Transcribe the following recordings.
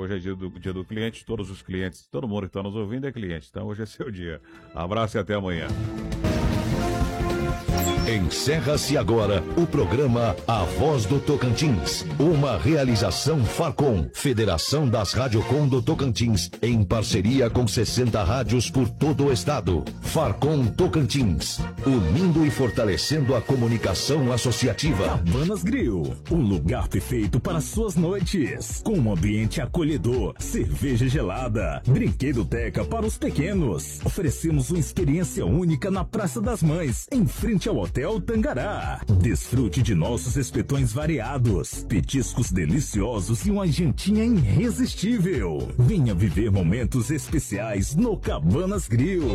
Hoje é dia do cliente, todos os clientes, todo mundo que está nos ouvindo é cliente. Então hoje é seu dia. Abraço e até amanhã. Encerra-se agora o programa A Voz do Tocantins, uma realização Farcom, Federação das Radiocom do Tocantins, em parceria com 60 rádios por todo o estado. Farcom Tocantins, unindo e fortalecendo a comunicação associativa. Cabanas Grill, o lugar perfeito para suas noites, com um ambiente acolhedor, cerveja gelada, brinquedoteca para os pequenos. Oferecemos uma experiência única na Praça das Mães, em frente ao Hotel Tangará. Desfrute de nossos espetões variados, petiscos deliciosos e uma jantinha irresistível. Venha viver momentos especiais no Cabanas Grill.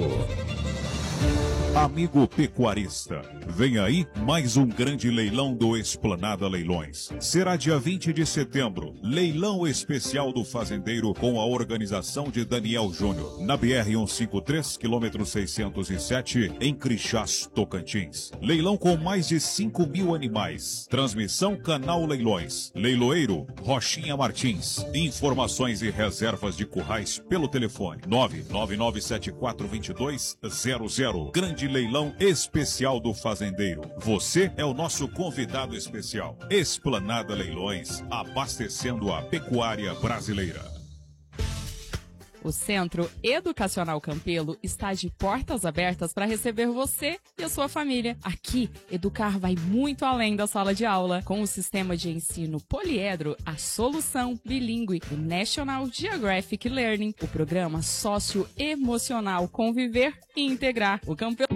Amigo pecuarista, vem aí mais um grande leilão do Esplanada Leilões. Será dia 20 de setembro, leilão especial do fazendeiro com a organização de Daniel Júnior, na BR-153, quilômetro 607, em Crixás, Tocantins. Leilão com mais de 5.000 animais. Transmissão Canal Leilões. Leiloeiro Rochinha Martins. Informações e reservas de currais pelo telefone 999742200. Grande leilão especial do fazendeiro. Você é o nosso convidado especial. Esplanada Leilões, abastecendo a pecuária brasileira. O Centro Educacional Campelo está de portas abertas para receber você e a sua família. Aqui, educar vai muito além da sala de aula. Com o sistema de ensino poliedro, a solução bilíngue do National Geographic Learning, o programa socioemocional Conviver e Integrar. O Campelo